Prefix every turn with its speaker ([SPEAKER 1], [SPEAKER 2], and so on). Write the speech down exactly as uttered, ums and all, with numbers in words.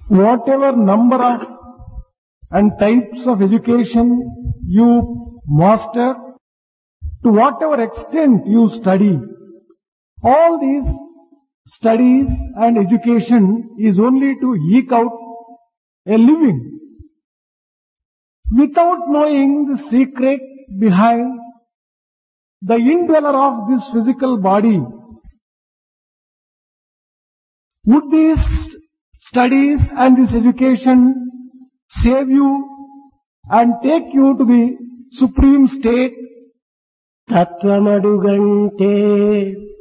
[SPEAKER 1] whatever number of and types of education you master, to whatever extent you study, all these studies and education is only to eke out a living. Without knowing the secret behind the indweller of this physical body, would these studies and this education save you and take you to the supreme state?
[SPEAKER 2] తత్వమడుగంటే